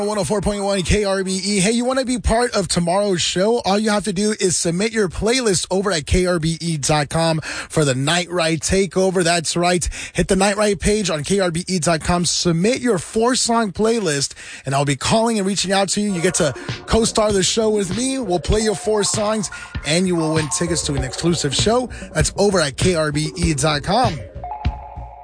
104.1 KRBE. Hey, you want to be part of tomorrow's show? All you have to do is submit your playlist over at krbe.com for the Night Right Takeover. That's right. Hit the Night Right page on krbe.com. Submit your 4-song playlist, and I'll be calling and reaching out to you. You get to co-star the show with me. We'll play your 4 songs, and you will win tickets to an exclusive show. That's over at krbe.com.